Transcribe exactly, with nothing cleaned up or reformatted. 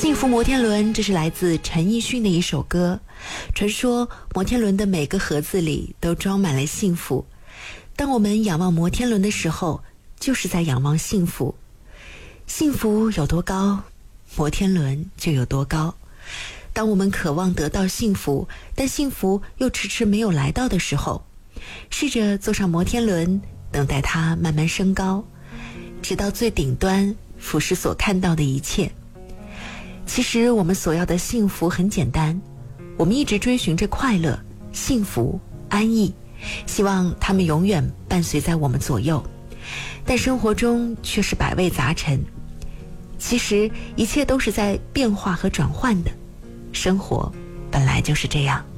幸福摩天轮，这是来自陈奕迅的一首歌。传说摩天轮的每个盒子里都装满了幸福，当我们仰望摩天轮的时候，就是在仰望幸福。幸福有多高，摩天轮就有多高。当我们渴望得到幸福，但幸福又迟迟没有来到的时候，试着坐上摩天轮，等待它慢慢升高，直到最顶端俯视所看到的一切。其实我们所要的幸福很简单，我们一直追寻着快乐、幸福、安逸，希望它们永远伴随在我们左右，但生活中却是百味杂陈。其实一切都是在变化和转换的，生活本来就是这样。